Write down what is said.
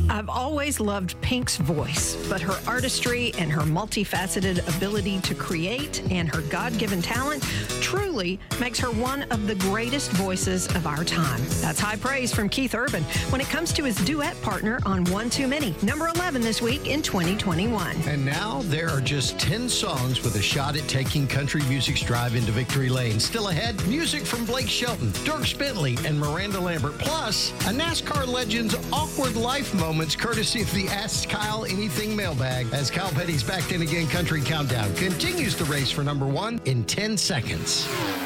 I've always loved Pink's voice, but her artistry and her multifaceted ability to create and her God-given talent truly makes her one of the greatest voices of our time. That's high praise from Keith Urban when it comes to his duet partner on One Too Many, number 11 this week in 2021. And now there are just 10 songs with a shot at taking country music's drive into victory lane. Still ahead, music from Blake Shelton, Dierks Bentley, and Miranda Lambert, plus a NASCAR legend's awkward life moments courtesy of the Ask Kyle Anything mailbag as Kyle Petty's Back Then Again Country Countdown continues the race for number 1 in 10 seconds.